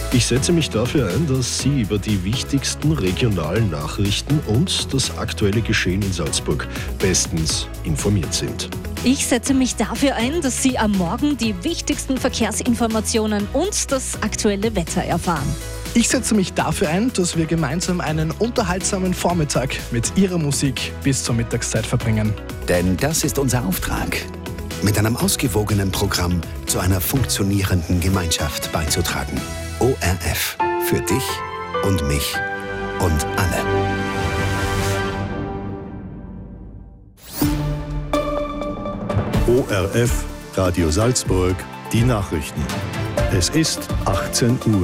Ich setze mich dafür ein, dass Sie über die wichtigsten regionalen Nachrichten und das aktuelle Geschehen in Salzburg bestens informiert sind. Ich setze mich dafür ein, dass Sie am Morgen die wichtigsten Verkehrsinformationen und das aktuelle Wetter erfahren. Ich setze mich dafür ein, dass wir gemeinsam einen unterhaltsamen Vormittag mit Ihrer Musik bis zur Mittagszeit verbringen. Denn das ist unser Auftrag, mit einem ausgewogenen Programm zu einer funktionierenden Gemeinschaft beizutragen. ORF. Für dich und mich und alle. ORF, Radio Salzburg, die Nachrichten. Es ist 18 Uhr.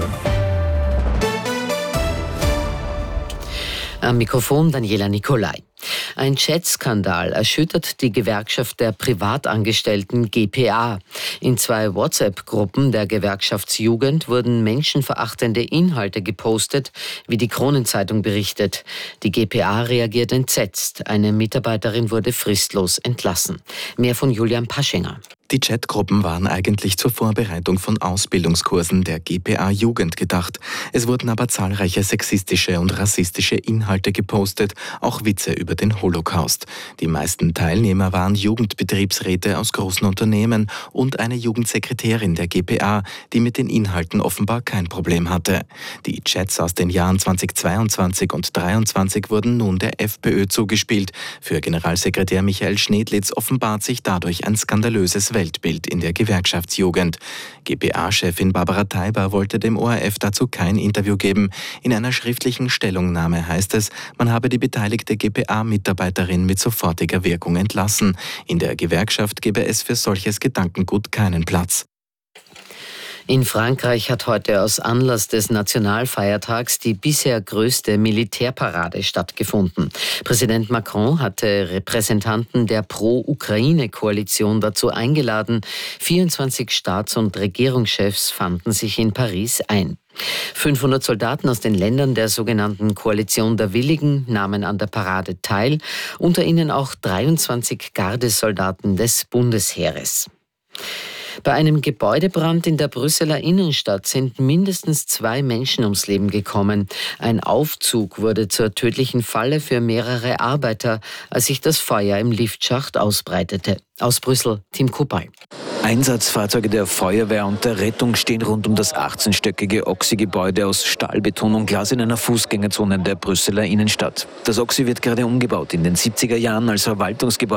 Am Mikrofon Daniela Nicolai. Ein Chat-Skandal erschüttert die Gewerkschaft der Privatangestellten GPA. In 2 WhatsApp-Gruppen der Gewerkschaftsjugend wurden menschenverachtende Inhalte gepostet, wie die Kronenzeitung berichtet. Die GPA reagiert entsetzt. Eine Mitarbeiterin wurde fristlos entlassen. Mehr von Julian Paschinger. Die Chatgruppen waren eigentlich zur Vorbereitung von Ausbildungskursen der GPA-Jugend gedacht. Es wurden aber zahlreiche sexistische und rassistische Inhalte gepostet, auch Witze über den Holocaust. Die meisten Teilnehmer waren Jugendbetriebsräte aus großen Unternehmen und eine Jugendsekretärin der GPA, die mit den Inhalten offenbar kein Problem hatte. Die Chats aus den Jahren 2022 und 2023 wurden nun der FPÖ zugespielt. Für Generalsekretär Michael Schnedlitz offenbart sich dadurch ein skandalöses Weltbild in der Gewerkschaftsjugend. GPA-Chefin Barbara Teiber wollte dem ORF dazu kein Interview geben. In einer schriftlichen Stellungnahme heißt es, man habe die beteiligte GPA-Mitarbeiterin mit sofortiger Wirkung entlassen. In der Gewerkschaft gebe es für solches Gedankengut keinen Platz. In Frankreich hat heute aus Anlass des Nationalfeiertags die bisher größte Militärparade stattgefunden. Präsident Macron hatte Repräsentanten der Pro-Ukraine-Koalition dazu eingeladen. 24 Staats- und Regierungschefs fanden sich in Paris ein. 500 Soldaten aus den Ländern der sogenannten Koalition der Willigen nahmen an der Parade teil, unter ihnen auch 23 Gardesoldaten des Bundesheeres. Bei einem Gebäudebrand in der Brüsseler Innenstadt sind mindestens 2 Menschen ums Leben gekommen. Ein Aufzug wurde zur tödlichen Falle für mehrere Arbeiter, als sich das Feuer im Liftschacht ausbreitete. Aus Brüssel, Tim Kupal. Einsatzfahrzeuge der Feuerwehr und der Rettung stehen rund um das 18-stöckige Oxy-Gebäude aus Stahl, Beton und Glas in einer Fußgängerzone der Brüsseler Innenstadt. Das Oxy wird gerade umgebaut in den 70er Jahren als Verwaltungsgebäude